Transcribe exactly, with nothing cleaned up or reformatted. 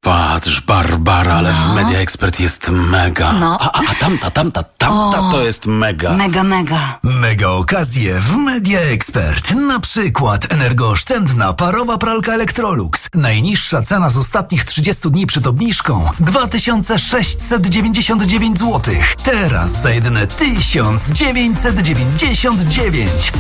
Patrz, Barbara, ale No. w Media Expert jest mega. No. A, a, a tamta, tamta, tamta O. to jest mega. Mega, mega. Mega okazje w Media Expert. Na przykład energooszczędna parowa pralka Electrolux. Najniższa cena z ostatnich trzydziestu dni przed obniżką dwa tysiące sześćset dziewięćdziesiąt dziewięć złotych. Teraz za jedyne tysiąc dziewięćset dziewięćdziesiąt dziewięć.